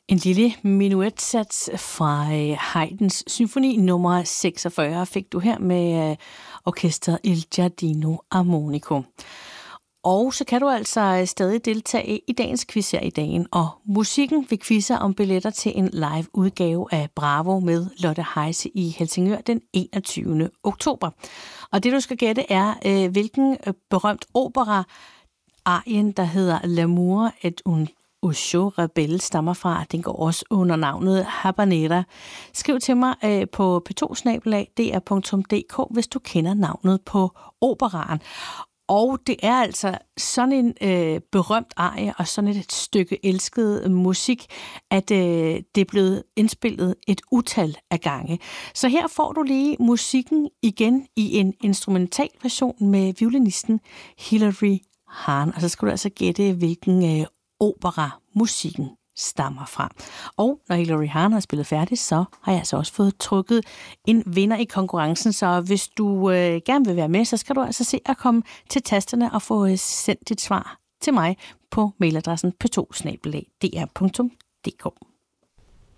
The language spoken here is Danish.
En lille menuetsats fra Haydns symfoni nummer 46 fik du her med orkestret Il Giardino Armonico. Og så kan du altså stadig deltage i dagens quiz her i dagen. Og musikken vil quizze om billetter til en live udgave af Bravo med Lotte Heise i Helsingør den 21. oktober. Og det du skal gætte er, hvilken berømt opera arien, der hedder L'amour et un Usho Rebel stammer fra. Den går også under navnet Habanera. Skriv til mig på p2@dr.dk, hvis du kender navnet på operaen. Og det er altså sådan en berømt arie og sådan et stykke elsket musik, at det er blevet indspillet et utal af gange. Så her får du lige musikken igen i en instrumental version med violinisten Hilary Hahn. Og så skal du altså gætte, hvilken opera musikken stammer fra. Og når Hilary Hahn har spillet færdigt, så har jeg altså også fået trykket en vinder i konkurrencen. Så hvis du gerne vil være med, så skal du altså se at komme til tasterne og få sendt dit svar til mig på mailadressen p2@dr.dk.